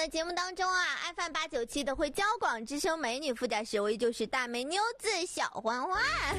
的节目当中啊 ，FM897 的会交广之声美女副驾驶，我依旧是大美妞子小欢欢。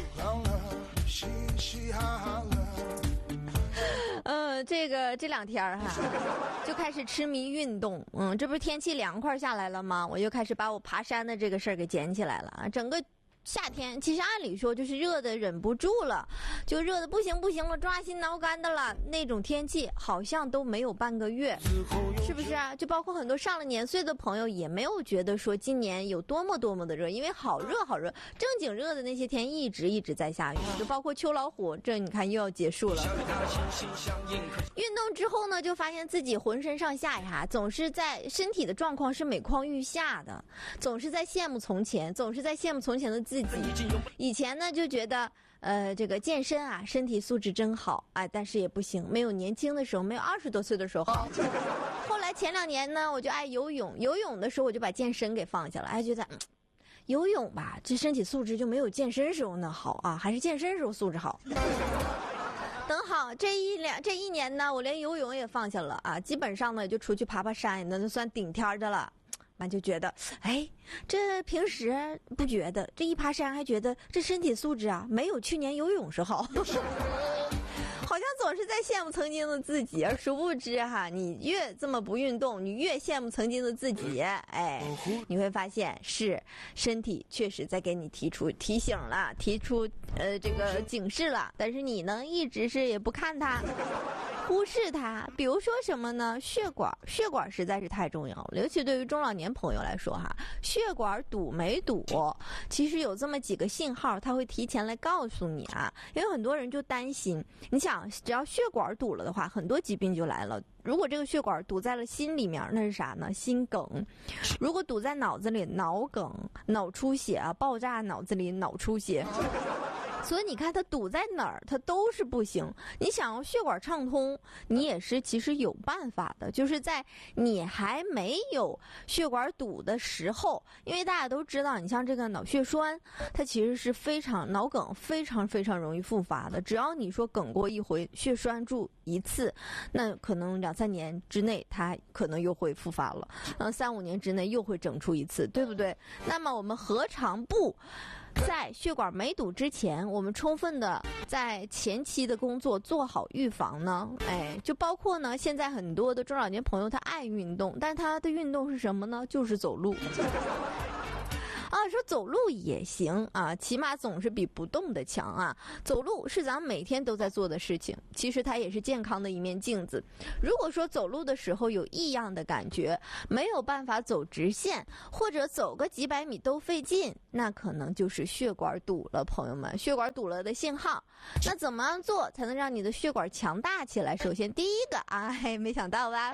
这两天哈，就开始痴迷运动。这不是天气凉快下来了吗？我就开始把我爬山的这个事儿给捡起来了啊！整个夏天其实按理说就是热的忍不住了，就热的不行了，抓心挠肝的了，那种天气好像都没有半个月，是不是啊？就包括很多上了年岁的朋友也没有觉得说今年有多么的热，因为好热，正经热的那些天一直在下雨，就包括秋老虎，这你看又要结束了。运动之后呢，就发现自己浑身上下呀，总是在身体的状况是每况愈下的，总是在羡慕从前的自己。以前呢就觉得这个健身啊，身体素质真好，但是也不行，没有年轻的时候，没有20多岁的时候好。后来前2年呢，我就爱游泳的时候我就把健身给放下了，觉得游泳吧，这身体素质就没有健身时候那好啊，还是健身时候素质好。等好这一年呢，我连游泳也放下了啊，基本上呢就出去爬山，那就算顶天的了。完就觉得，这平时不觉得，这一爬山还觉得这身体素质啊，没有去年游泳时好。好像总是在羡慕曾经的自己，而殊不知哈，你越这么不运动，你越羡慕曾经的自己，你会发现是身体确实在给你提出这个警示了，但是你呢一直是也不看它。忽视它，比如说什么呢？血管实在是太重要了，尤其对于中老年朋友来说哈，血管堵没堵，其实有这么几个信号，它会提前来告诉你啊。因为很多人就担心，你想，只要血管堵了的话，很多疾病就来了。如果这个血管堵在了心里面，那是啥呢？心梗。如果堵在脑子里，脑梗、脑出血啊，爆炸脑子里脑出血。所以你看它堵在哪儿，它都是不行。你想要血管畅通，你也是其实有办法的，就是在你还没有血管堵的时候，因为大家都知道，你像这个脑血栓，它其实是脑梗非常容易复发的。只要你说梗过一回，血栓住一次，那可能2-3年之内它可能又会复发了，3-5年之内又会整出一次，对不对？那么我们何尝不在血管没堵之前，我们充分的在前期的工作做好预防呢？就包括呢，现在很多的中老年朋友他爱运动，但他的运动是什么呢？就是走路。说走路也行啊，起码总是比不动的强啊。走路是咱们每天都在做的事情，其实它也是健康的一面镜子。如果说走路的时候有异样的感觉，没有办法走直线，或者走个几百米都费劲，那可能就是血管堵了，朋友们，血管堵了的信号。那怎么样做才能让你的血管强大起来？首先第一个没想到吧？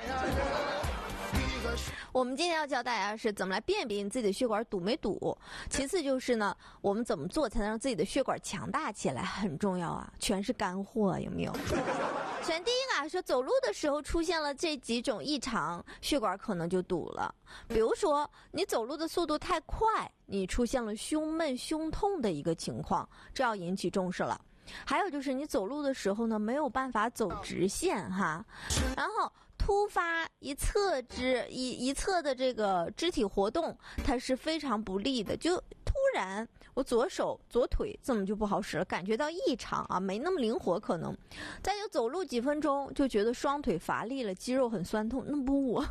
我们今天要教大家是怎么来辨别你自己的血管堵没堵。其次就是呢，我们怎么做才能让自己的血管强大起来，很重要啊，全是干货，有没有？首先第一个说走路的时候出现了这几种异常，血管可能就堵了。比如说你走路的速度太快，你出现了胸闷胸痛的一个情况，这要引起重视了。还有就是你走路的时候呢，没有办法走直线哈，然后突发一侧的这个肢体活动，它是非常不利的。就突然我左腿怎么就不好使了，感觉到异常啊，没那么灵活可能。再就走路几分钟就觉得双腿乏力了，肌肉很酸痛，那不我。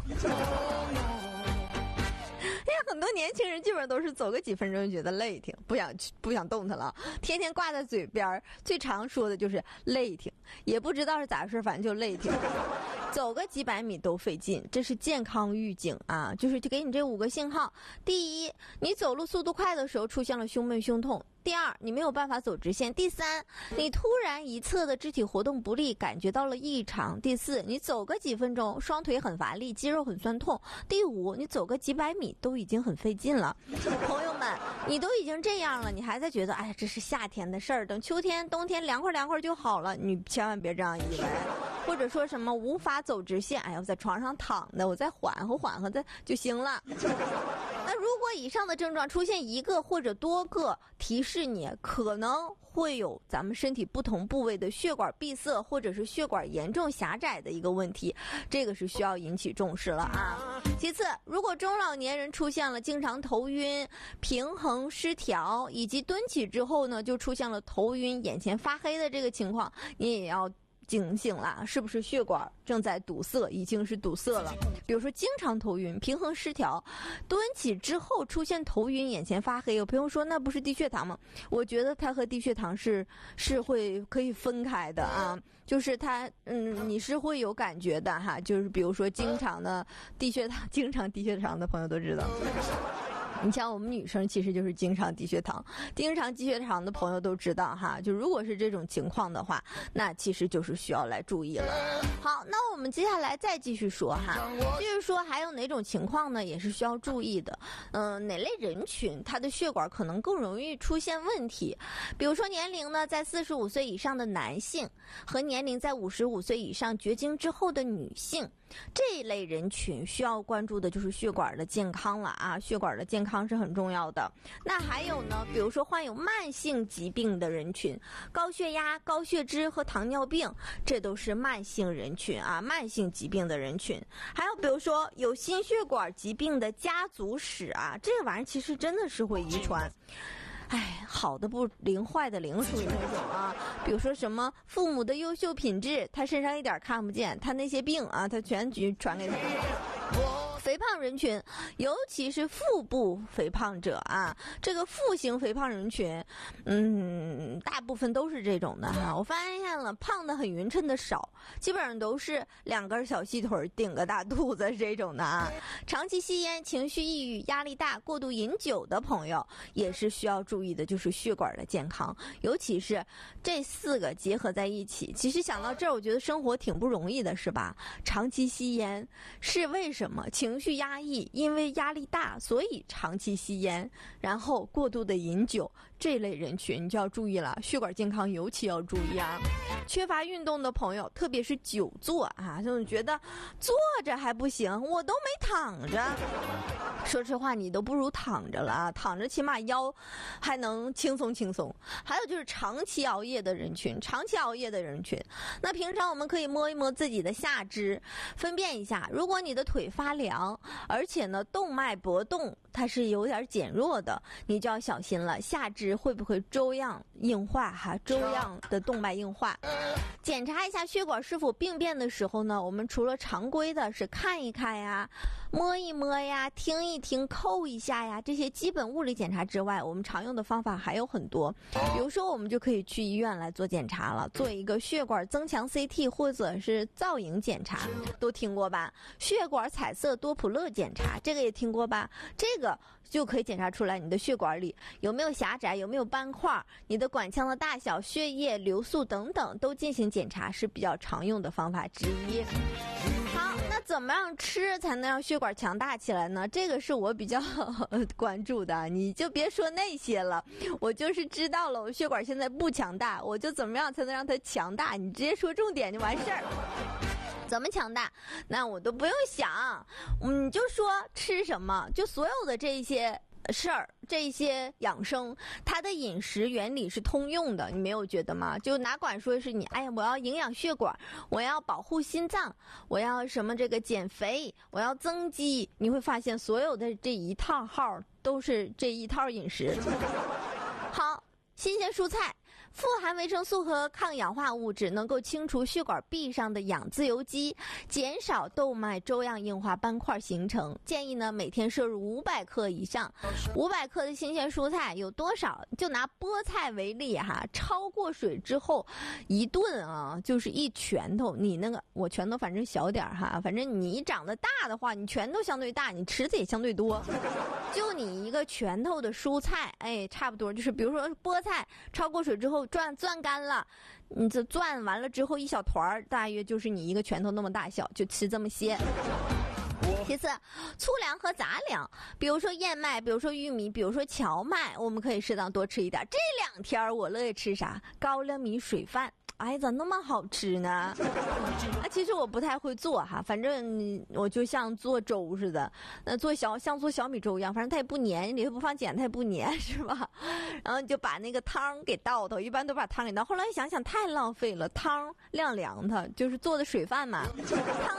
很多年轻人基本上都是走个几分钟就觉得累挺，不想动弹了，天天挂在嘴边，最常说的就是累挺，也不知道是咋回事，反正就累挺。走个几百米都费劲，这是健康预警啊，就给你这5个信号。第一，你走路速度快的时候出现了胸闷胸痛。第二，你没有办法走直线。第三，你突然一侧的肢体活动不利，感觉到了异常。第四，你走个几分钟，双腿很乏力，肌肉很酸痛。第五，你走个几百米都已经很费劲了。朋友们，你都已经这样了，你还在觉得这是夏天的事儿，等秋天冬天凉快就好了，你千万别这样以为。或者说什么无法走直线，我在床上躺着，我再缓和再就行了。那如果以上的症状出现一个或者多个，提示你可能会有咱们身体不同部位的血管闭塞或者是血管严重狭窄的一个问题，这个是需要引起重视了啊。 其次，如果中老年人出现了经常头晕、平衡失调，以及蹲起之后呢就出现了头晕、眼前发黑的这个情况，你也要警醒啦，是不是血管正在堵塞，已经是堵塞了？比如说经常头晕、平衡失调，蹲起之后出现头晕、眼前发黑，有朋友说那不是低血糖吗？我觉得它和低血糖是可以分开的啊，就是它你是会有感觉的哈，就是比如说经常低血糖的朋友都知道。你像我们女生其实就是经常低血糖的朋友都知道哈，就如果是这种情况的话，那其实就是需要来注意了。好，那我们接下来再继续说哈，就是说还有哪种情况呢也是需要注意的。哪类人群他的血管可能更容易出现问题？比如说年龄呢在45岁以上的男性和年龄在55岁以上绝经之后的女性，这一类人群需要关注的就是血管的健康了啊，血管的健康是很重要的。那还有呢，比如说患有慢性疾病的人群，高血压、高血脂和糖尿病，这都是慢性人群啊，慢性疾病的人群。还有比如说有心血管疾病的家族史啊，这个玩意儿其实真的是会遗传。好的不灵，坏的灵，属于那种啊。比如说什么父母的优秀品质，他身上一点看不见，他那些病啊，他全传给他。肥胖人群，尤其是腹部肥胖者啊，这个腹型肥胖人群，大部分都是这种的哈。我发现了，胖的很匀称的少，基本上都是2根小细腿顶个大肚子这种的啊。长期吸烟、情绪抑郁、压力大、过度饮酒的朋友，也是需要注意的，就是血管的健康，尤其是这4个结合在一起。其实想到这儿，我觉得生活挺不容易的，是吧？长期吸烟是为什么？情绪压抑，因为压力大，所以长期吸烟，然后过度的饮酒，这类人群你就要注意了，血管健康尤其要注意啊。缺乏运动的朋友，特别是久坐啊，就觉得坐着还不行，我都没躺着。说实话，你都不如躺着了啊，躺着起码腰还能轻松。还有就是长期熬夜的人群，那平常我们可以摸一摸自己的下肢，分辨一下，如果你的腿发凉，而且呢动脉搏动它是有点减弱的，你就要小心了，下肢会不会粥样硬化哈，粥样的动脉硬化。检查一下血管是否病变的时候呢，我们除了常规的是看一看呀、摸一摸呀、听一听、扣一下呀，这些基本物理检查之外，我们常用的方法还有很多。比如说我们就可以去医院来做检查了，做一个血管增强 CT 或者是造影检查，都听过吧？血管彩色多普勒检查，这个也听过吧？这个就可以检查出来你的血管里有没有狭窄，有没有斑块，你的管腔的大小、血液流速等等都进行检查，是比较常用的方法之一。好，那怎么样吃才能让血管强大起来呢？这个是我比较关注的，你就别说那些了，我就是知道了我血管现在不强大，我就怎么样才能让它强大，你直接说重点就完事儿。怎么强大？那我都不用想，你就说吃什么，就所有的这些事儿，这些养生，它的饮食原理是通用的，你没有觉得吗？就哪管说是你，哎呀，我要营养血管，我要保护心脏，我要什么这个减肥，我要增肌，你会发现所有的这一套号都是这一套饮食。好，新鲜蔬菜。富含维生素和抗氧化物质，能够清除血管壁上的氧自由基，减少动脉粥样硬化斑块形成。建议呢，每天摄入500克以上。500克的新鲜蔬菜有多少？就拿菠菜为例哈，焯过水之后一炖啊，就是一拳头。你那个我拳头反正小点哈，反正你长得大的话，你拳头相对大，你吃的也相对多。就你一个拳头的蔬菜，差不多就是比如说菠菜焯过水之后攥干了，你这攥完了之后一小团大约就是你一个拳头那么大小，就吃这么些。其次，粗粮和杂粮，比如说燕麦，比如说玉米，比如说荞麦，我们可以适当多吃一点。这2天我乐意吃啥？高粱米水饭。咋那么好吃呢？其实我不太会做哈，反正我就像做粥似的，像做小米粥一样，反正它也不粘，里头不放碱它也不粘，是吧？然后你就把那个汤给倒，一般都把汤给倒。后来想想太浪费了，汤晾凉它，就是做的水饭嘛，汤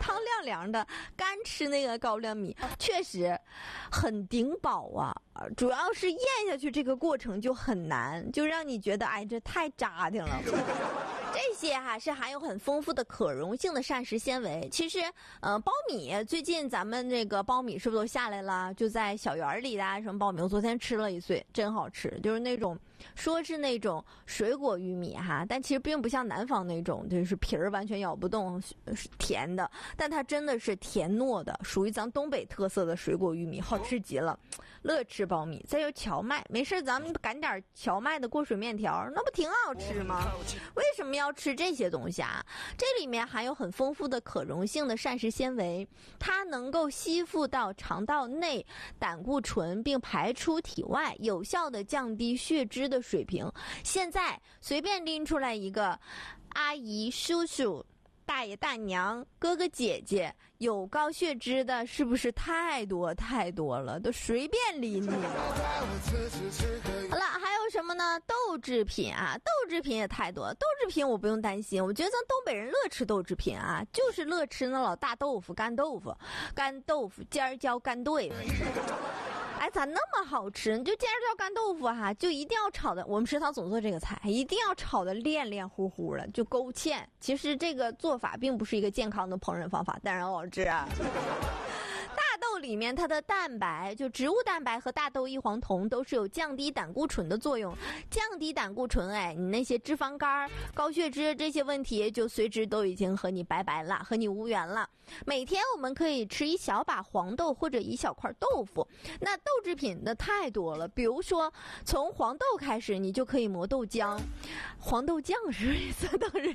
汤亮凉的，干吃那个高粱米，确实很顶饱啊。主要是咽下去这个过程就很难，就让你觉得哎，这太扎挺了。这些是含有很丰富的可溶性的膳食纤维。其实，苞米最近咱们这个苞米是不是都下来了？就在小园里的什么苞米，我昨天吃了一穗，真好吃，就是那种说是那种水果玉米但其实并不像南方那种，就是皮儿完全咬不动，是甜的，但它真的是甜糯的，属于咱东北特色的水果玉米，好吃极了。乐吃苞米，再有荞麦，没事咱们擀点荞麦的过水面条，那不挺好吃吗？为什么要吃这些东西啊？这里面含有很丰富的可溶性的膳食纤维，它能够吸附到肠道内胆固醇并排出体外，有效的降低血脂的水平。现在随便拎出来一个阿姨、叔叔、大爷大娘、哥哥姐姐，有高血脂的，是不是太多太多了？都随便拎你。好了，还有什么呢？豆制品豆制品也太多。豆制品我不用担心，我觉得咱东北人乐吃豆制品就是乐吃那老大豆腐、干豆腐、尖椒干对。哎，咋那么好吃？就尖椒干豆腐就一定要炒的，我们食堂总做这个菜，一定要炒的黏糊糊的，就勾芡。其实这个做法并不是一个健康的烹饪方法，但是好吃大豆里面它的蛋白，就植物蛋白和大豆异黄酮都是有降低胆固醇的作用。降低胆固醇，你那些脂肪肝、高血脂这些问题就随之都已经和你拜拜了，和你无缘了。每天我们可以吃一小把黄豆或者一小块豆腐。那豆制品的太多了，比如说从黄豆开始，你就可以磨豆浆。黄豆酱是意思当然。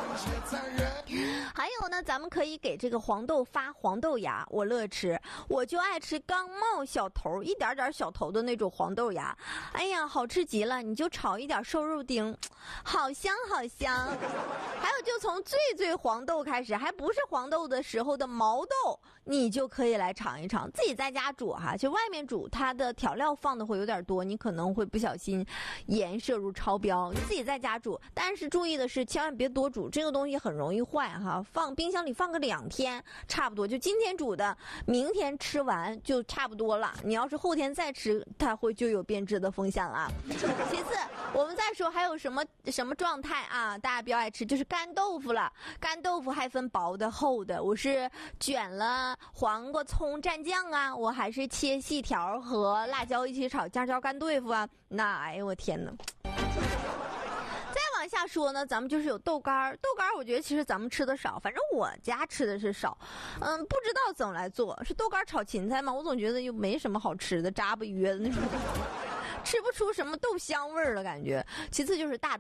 还有呢，咱们可以给这个黄豆发黄豆芽，我乐吃。我就爱吃刚冒小头一点点小头的那种黄豆芽，哎呀，好吃极了！你就炒一点瘦肉丁，好香好香。还有就从最黄豆开始，还不是黄豆的时候的毛豆，你就可以来尝一尝。自己在家煮就外面煮它的调料放的会有点多，你可能会不小心盐摄入超标。你自己在家煮，但是注意的是千万别多煮，这个东西很容易坏放冰箱里放个2天差不多，就今天煮的明天吃完就差不多了，你要是后天再吃，它就有变质的风险了。其次，我们再说还有什么状态大家比较爱吃，就是干豆腐了。干豆腐还分薄的厚的，我是卷了黄瓜葱蘸酱我还是切细条和辣椒一起炒尖椒干豆腐那哎呦我天哪。往下说呢，咱们就是有豆干我觉得其实咱们吃的少，反正我家吃的是少。不知道怎么来做，是豆干炒芹菜吗？我总觉得又没什么好吃的，渣不约的那种吃不出什么豆香味儿的感觉。其次就是大